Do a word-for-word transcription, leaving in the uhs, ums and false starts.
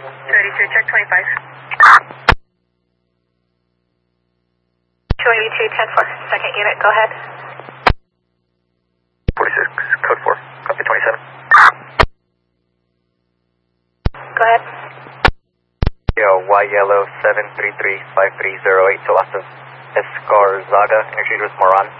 thirty-two, check twenty-five. two eighty-two, ten four, second unit, go ahead. forty-six, code four, copy twenty-seven. Go ahead. Yo, Y yellow seven three three five three zero eight to Los Escarzaga, interchange with Moran.